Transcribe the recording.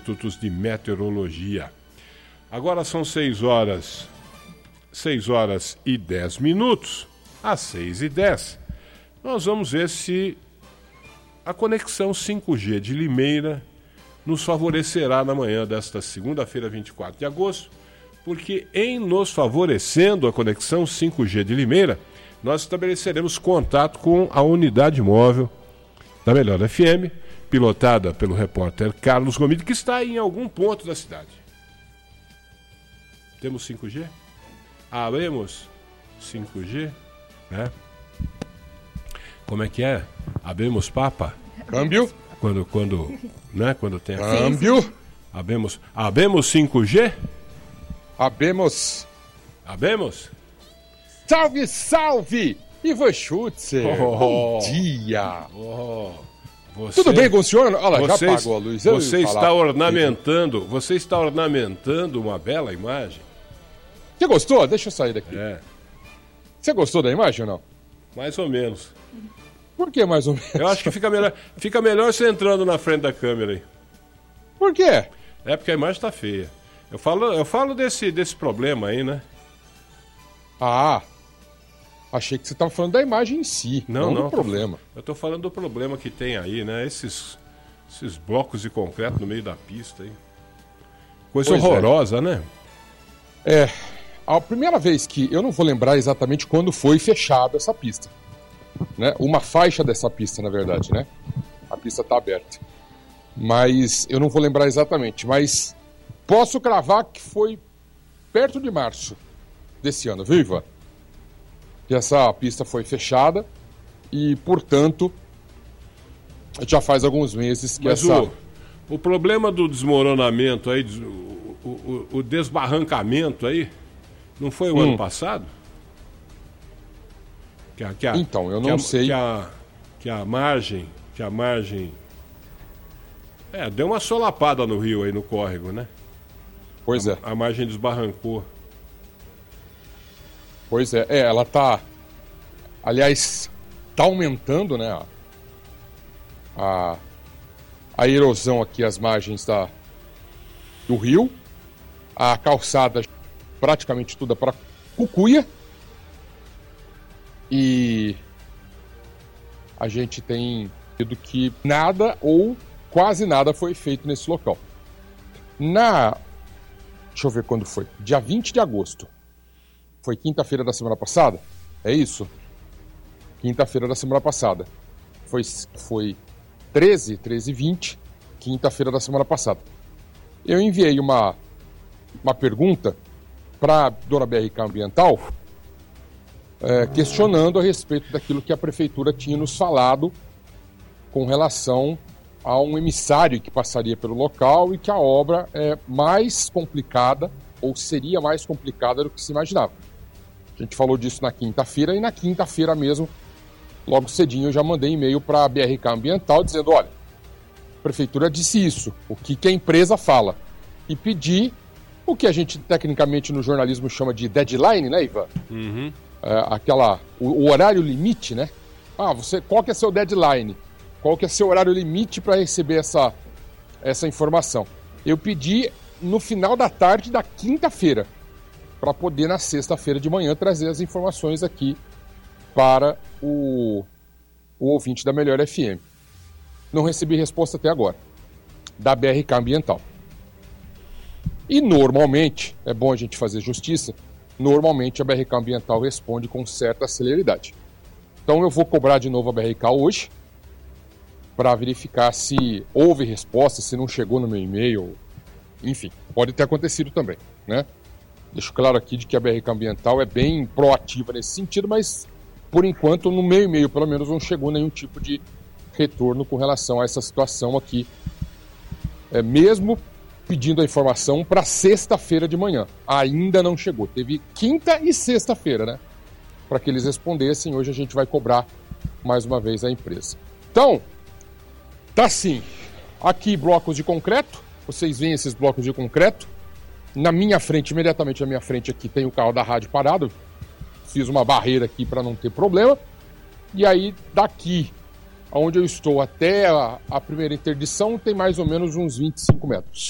institutos de meteorologia. Agora são 6 horas e 10 minutos, às 6h10. Nós vamos ver se a conexão 5G de Limeira nos favorecerá na manhã desta segunda-feira, 24 de agosto, porque em nos favorecendo a conexão 5G de Limeira, nós estabeleceremos contato com a unidade móvel da Melhor FM, pilotada pelo repórter Carlos Gomide, que está em algum ponto da cidade. Temos 5G? Abrimos 5G, né? Como é que é? Abrimos papa? Câmbio. Quando tem... Câmbio. Abemos 5G? Abemos. Salve, salve! Ivan Schutzer, bom dia! Tudo bem com o senhor? Olha lá, já apagou a luz. Você está ornamentando uma bela imagem. Você gostou? Deixa eu sair daqui. É. Você gostou da imagem ou não? Mais ou menos. Por que mais ou menos? Eu acho que fica melhor você entrando na frente da câmera aí. Por quê? É porque a imagem está feia. Eu falo desse problema aí, né? Ah, achei que você estava falando da imagem em si, não do problema. Eu estou falando do problema que tem aí, né? Esses blocos de concreto no meio da pista aí. Coisa horrorosa, né? A primeira vez que... Eu não vou lembrar exatamente quando foi fechada essa pista, né? Uma faixa dessa pista, na verdade, né? A pista está aberta. Mas eu não vou lembrar exatamente. Mas posso cravar que foi perto de março desse ano, viu, Ivan? Que essa pista foi fechada e, portanto, já faz alguns meses que o problema do desmoronamento aí, o desbarrancamento aí, não foi o ano passado? Então, eu não sei. Que a margem... deu uma solapada no rio aí, no córrego, né? Pois é. A margem desbarrancou. Pois é, ela tá... Aliás, tá aumentando, né? A erosão aqui, as margens do rio. A calçada, praticamente toda para Cucuia. E a gente tem tido que nada ou quase nada foi feito nesse local. Deixa eu ver quando foi. Dia 20 de agosto. Foi quinta-feira da semana passada? É isso? Quinta-feira da semana passada. Foi 13 e 20, quinta-feira da semana passada. Eu enviei uma pergunta para a dona BRK Ambiental, questionando a respeito daquilo que a prefeitura tinha nos falado com relação a um emissário que passaria pelo local e que a obra é mais complicada, ou seria mais complicada do que se imaginava. A gente falou disso na quinta-feira, e na quinta-feira mesmo, logo cedinho, eu já mandei e-mail para a BRK Ambiental dizendo, olha, a prefeitura disse isso, o que a empresa fala, e pedi o que a gente tecnicamente no jornalismo chama de deadline, né, Ivan? Uhum. O horário limite, né? Qual que é seu deadline? Qual que é seu horário limite para receber essa informação? Eu pedi no final da tarde da quinta-feira, para poder na sexta-feira de manhã trazer as informações aqui para o ouvinte da Melhor FM. Não recebi resposta até agora, da BRK Ambiental. E normalmente, é bom a gente fazer justiça, normalmente a BRK Ambiental responde com certa celeridade. Então eu vou cobrar de novo a BRK hoje, para verificar se houve resposta, se não chegou no meu e-mail, enfim, pode ter acontecido também, né? Deixo claro aqui de que a BRK Ambiental é bem proativa nesse sentido, mas por enquanto no meu e-mail pelo menos não chegou nenhum tipo de retorno com relação a essa situação aqui, mesmo pedindo a informação para sexta-feira de manhã, ainda não chegou, teve quinta e sexta-feira, né? Para que eles respondessem, hoje a gente vai cobrar mais uma vez a empresa. Então, tá sim, aqui blocos de concreto, vocês veem esses blocos de concreto, na minha frente, imediatamente na minha frente aqui tem o carro da rádio parado, fiz uma barreira aqui para não ter problema, e aí daqui, onde eu estou até a primeira interdição, tem mais ou menos uns 25 metros.